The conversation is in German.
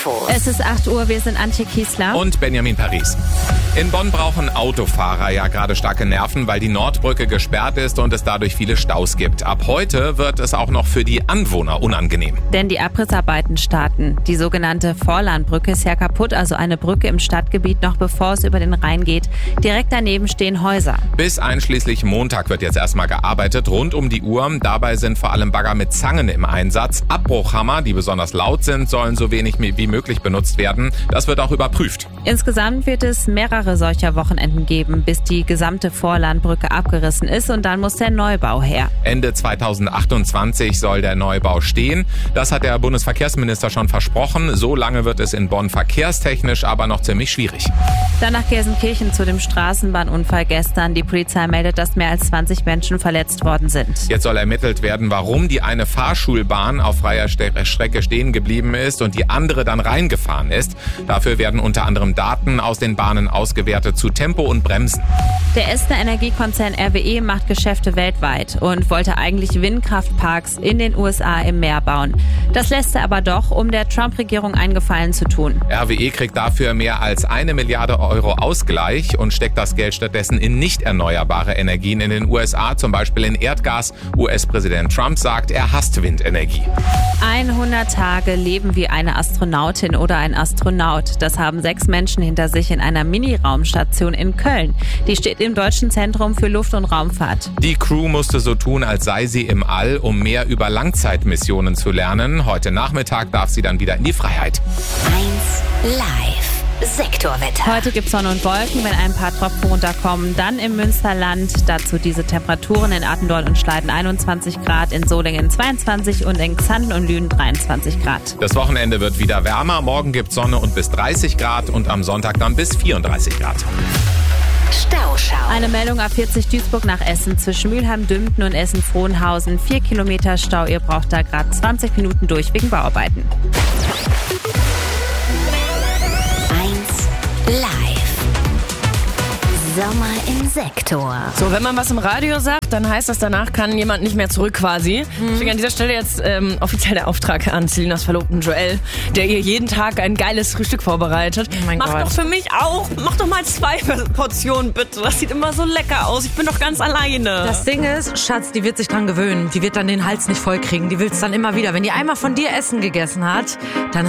Info. Es ist 8 Uhr, wir sind Antje Kiesler und Benjamin Paris. In Bonn brauchen Autofahrer ja gerade starke Nerven, weil die Nordbrücke gesperrt ist und es dadurch viele Staus gibt. Ab heute wird es auch noch für die Anwohner unangenehm. Denn die Abrissarbeiten starten. Die sogenannte Vorlandbrücke ist ja kaputt, also eine Brücke im Stadtgebiet, noch bevor es über den Rhein geht. Direkt daneben stehen Häuser. Bis einschließlich Montag wird jetzt erstmal gearbeitet, rund um die Uhr. Dabei sind vor allem Bagger mit Zangen im Einsatz. Abbruchhammer, die besonders laut sind, sollen so wenig wie möglich benutzt werden. Das wird auch überprüft. Insgesamt wird es mehrere solcher Wochenenden geben, bis die gesamte Vorlandbrücke abgerissen ist und dann muss der Neubau her. Ende 2028 soll der Neubau stehen. Das hat der Bundesverkehrsminister schon versprochen. So lange wird es in Bonn verkehrstechnisch aber noch ziemlich schwierig. Dann nach Gelsenkirchen zu dem Straßenbahnunfall gestern. Die Polizei meldet, dass mehr als 20 Menschen verletzt worden sind. Jetzt soll ermittelt werden, warum die eine Fahrschulbahn auf freier Strecke stehen geblieben ist und die andere dann reingefahren ist. Dafür werden unter anderem Daten aus den Bahnen ausgewertet zu Tempo und Bremsen. Der Essener Energiekonzern RWE macht Geschäfte weltweit und wollte eigentlich Windkraftparks in den USA im Meer bauen. Das lässt er aber doch, um der Trump-Regierung einen Gefallen zu tun. RWE kriegt dafür mehr als 1 Milliarde Euro Ausgleich und steckt das Geld stattdessen in nicht erneuerbare Energien in den USA, zum Beispiel in Erdgas. US-Präsident Trump sagt, er hasst Windenergie. 100 Tage leben wie eine Astronautin oder ein Astronaut. Das haben 6 Menschen hinter sich in einer Mini-Raumstation in Köln. Die steht im Deutschen Zentrum für Luft- und Raumfahrt. Die Crew musste so tun, als sei sie im All, um mehr über Langzeitmissionen zu lernen. Heute Nachmittag darf sie dann wieder in die Freiheit. 1 Live. Sektorwetter. Heute gibt es Sonne und Wolken, wenn ein paar Tropfen runterkommen. Dann im Münsterland, dazu diese Temperaturen in Attendorn und Schleiden 21 Grad, in Solingen 22 und in Xanten und Lünen 23 Grad. Das Wochenende wird wieder wärmer. Morgen gibt es Sonne und bis 30 Grad und am Sonntag dann bis 34 Grad. Stauschau. Eine Meldung A40 Duisburg nach Essen zwischen Mülheim-Dümpen und Essen-Frohnhausen. 4 Kilometer Stau, ihr braucht da gerade 20 Minuten durch wegen Bauarbeiten. Live. Sommer im Sektor. So, wenn man was im Radio sagt, dann heißt das, danach kann jemand nicht mehr zurück quasi. Deswegen an dieser Stelle jetzt offiziell der Auftrag an Celinas Verlobten Joel, der ihr jeden Tag ein geiles Frühstück vorbereitet. Oh mein Mach Gott. doch für mich auch. Mach doch mal 2 Portionen bitte. Das sieht immer so lecker aus. Ich bin doch ganz alleine. Das Ding ist, Schatz, die wird sich dran gewöhnen. Die wird dann den Hals nicht voll kriegen. Die will es dann immer wieder. Wenn die einmal von dir Essen gegessen hat, dann